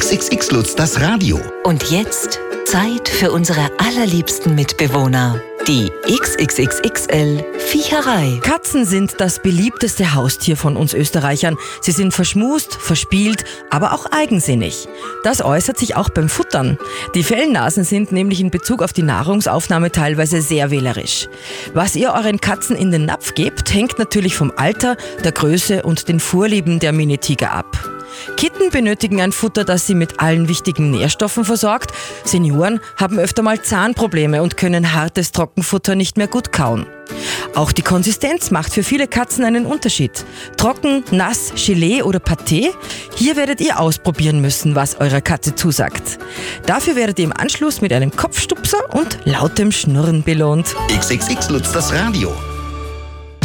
XXX Lutz, das Radio. Und jetzt Zeit für unsere allerliebsten Mitbewohner, die XXXXL Viecherei. Katzen sind das beliebteste Haustier von uns Österreichern. Sie sind verschmust, verspielt, aber auch eigensinnig. Das äußert sich auch beim Futtern. Die Fellnasen sind nämlich in Bezug auf die Nahrungsaufnahme teilweise sehr wählerisch. Was ihr euren Katzen in den Napf gebt, hängt natürlich vom Alter, der Größe und den Vorlieben der Minitiger ab. Kitten benötigen ein Futter, das sie mit allen wichtigen Nährstoffen versorgt. Senioren haben öfter mal Zahnprobleme und können hartes Trockenfutter nicht mehr gut kauen. Auch die Konsistenz macht für viele Katzen einen Unterschied. Trocken, nass, Gelee oder Pâté? Hier werdet ihr ausprobieren müssen, was eurer Katze zusagt. Dafür werdet ihr im Anschluss mit einem Kopfstupser und lautem Schnurren belohnt. XXX Lutz, das Radio.